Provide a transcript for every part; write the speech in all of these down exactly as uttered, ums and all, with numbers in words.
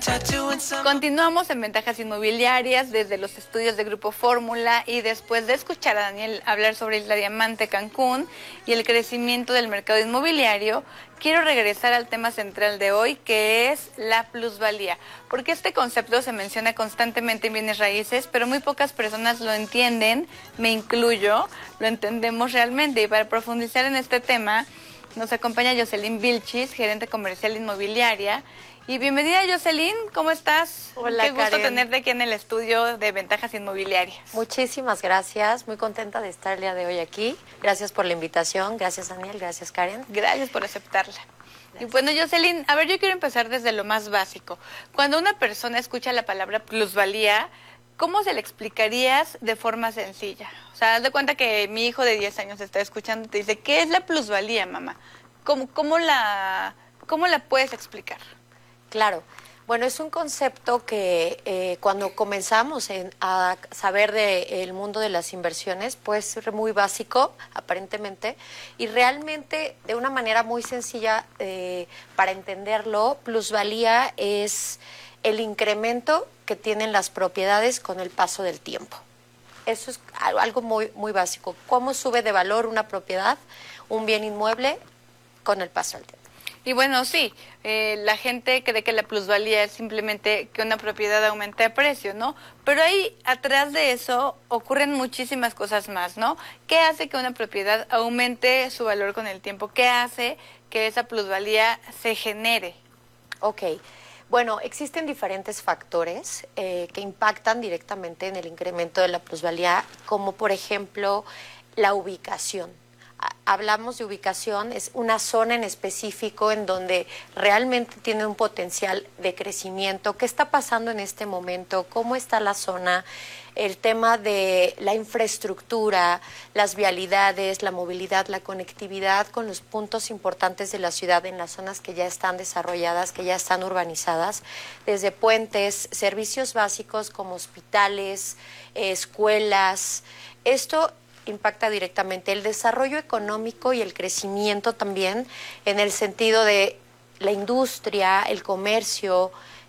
Continuamos en Ventajas Inmobiliarias desde los estudios de Grupo Fórmula y después de escuchar a Daniel hablar sobre Isla Diamante, Cancún y el crecimiento del mercado inmobiliario, quiero regresar al tema central de hoy, que es la plusvalía, porque este concepto se menciona constantemente en bienes raíces, pero muy pocas personas lo entienden, me incluyo, lo entendemos realmente. Y para profundizar en este tema, nos acompaña Jocelyn Vilchis, gerente comercial inmobiliaria. Y bienvenida, Jocelyn, ¿cómo estás? Hola, Qué gusto Karen. tenerte aquí en el estudio de Ventajas Inmobiliarias. Muchísimas gracias, muy contenta de estar el día de hoy aquí. Gracias por la invitación, gracias Daniel, gracias Karen. Gracias por aceptarla. Gracias. Y bueno, Jocelyn, a ver, yo quiero empezar desde lo más básico. Cuando una persona escucha la palabra plusvalía, ¿cómo se le explicarías de forma sencilla? O sea, haz de cuenta que mi hijo de diez años está escuchando y te dice, ¿qué es la plusvalía, mamá? ¿Cómo, cómo, la, cómo la puedes explicar? Claro, bueno, es un concepto que eh, cuando comenzamos en, a saber del mundo de las inversiones, pues ser muy básico, aparentemente, y realmente de una manera muy sencilla eh, para entenderlo, plusvalía es el incremento que tienen las propiedades con el paso del tiempo. Eso es algo muy, muy básico. ¿Cómo sube de valor una propiedad, un bien inmueble, con el paso del tiempo? Y bueno, sí, eh, la gente cree que la plusvalía es simplemente que una propiedad aumente de precio, ¿no? Pero ahí, atrás de eso, ocurren muchísimas cosas más, ¿no? ¿Qué hace que una propiedad aumente su valor con el tiempo? ¿Qué hace que esa plusvalía se genere? Ok, bueno, existen diferentes factores eh, que impactan directamente en el incremento de la plusvalía, como por ejemplo la ubicación. Hablamos de ubicación, es una zona en específico en donde realmente tiene un potencial de crecimiento. ¿Qué está pasando en este momento? ¿Cómo está la zona? El tema de la infraestructura, las vialidades, la movilidad, la conectividad con los puntos importantes de la ciudad en las zonas que ya están desarrolladas, que ya están urbanizadas, desde puentes, servicios básicos como hospitales, eh, escuelas. Esto impacta directamente el desarrollo económico y el crecimiento también, en el sentido de la industria, el comercio.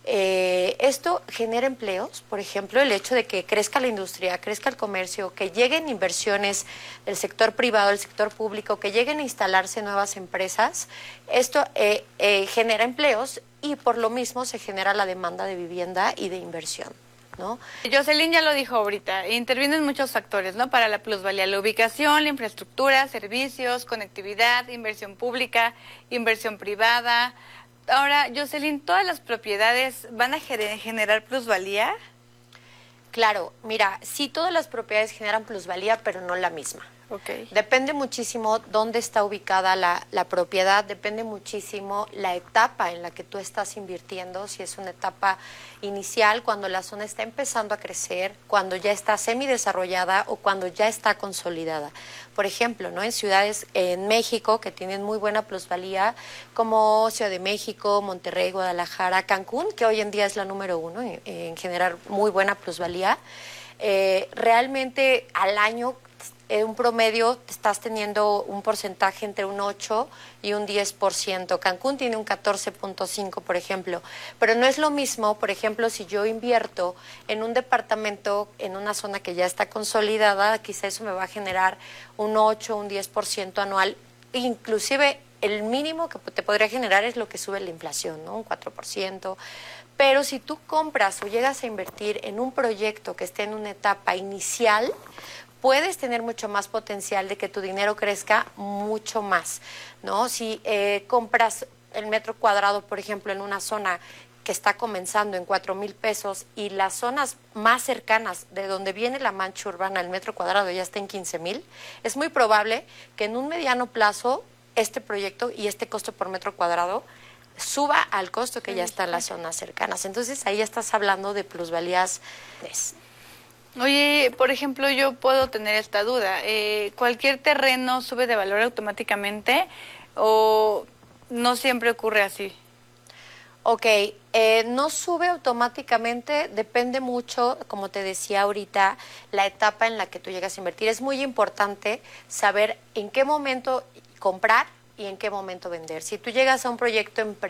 Eh, esto genera empleos, por ejemplo, el hecho de que crezca la industria, crezca el comercio, que lleguen inversiones del sector privado, del sector público, que lleguen a instalarse nuevas empresas. Esto eh, eh, genera empleos y por lo mismo se genera la demanda de vivienda y de inversión, ¿no? Jocelyn ya lo dijo ahorita, intervienen muchos factores, ¿no? Para la plusvalía, la ubicación, la infraestructura, servicios, conectividad, inversión pública, inversión privada. Ahora, Jocelyn, ¿todas las propiedades van a generar plusvalía? Claro, mira, sí, todas las propiedades generan plusvalía, pero no la misma. Okay. Depende muchísimo dónde está ubicada la, la propiedad, depende muchísimo la etapa en la que tú estás invirtiendo, si es una etapa inicial, cuando la zona está empezando a crecer, cuando ya está semidesarrollada o cuando ya está consolidada. Por ejemplo, ¿no? En ciudades en México que tienen muy buena plusvalía, como Ciudad de México, Monterrey, Guadalajara, Cancún, que hoy en día es la número uno en, en generar muy buena plusvalía, eh, realmente al año en un promedio estás teniendo un porcentaje entre un ocho y un diez por ciento. Cancún tiene un catorce punto cinco, por ejemplo. Pero no es lo mismo, por ejemplo, si yo invierto en un departamento en una zona que ya está consolidada, quizá eso me va a generar un ocho, un diez por ciento anual. Inclusive el mínimo que te podría generar es lo que sube la inflación, ¿no? Un cuatro por ciento. Pero si tú compras o llegas a invertir en un proyecto que esté en una etapa inicial, puedes tener mucho más potencial de que tu dinero crezca mucho más, ¿no? Si eh, compras el metro cuadrado, por ejemplo, en una zona que está comenzando en cuatro mil pesos y las zonas más cercanas de donde viene la mancha urbana, el metro cuadrado ya está en quince mil, es muy probable que en un mediano plazo este proyecto y este costo por metro cuadrado suba al costo que ya está en las zonas cercanas. Entonces ahí estás hablando de plusvalías. Oye, por ejemplo, yo puedo tener esta duda. Eh, ¿Cualquier terreno sube de valor automáticamente o no siempre ocurre así? Ok, eh, no sube automáticamente, depende mucho, como te decía ahorita, la etapa en la que tú llegas a invertir. Es muy importante saber en qué momento comprar y en qué momento vender. Si tú llegas a un proyecto en